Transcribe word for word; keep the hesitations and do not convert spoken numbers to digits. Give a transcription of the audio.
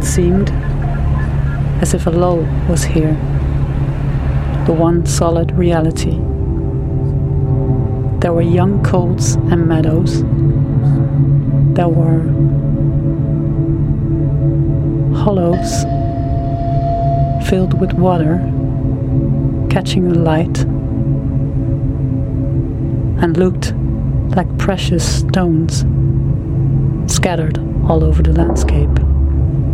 seemed as if a lull was here, the one solid reality. There were young colts and meadows. There were hollows filled with water, catching the light, and looked like precious stones scattered all over the landscape.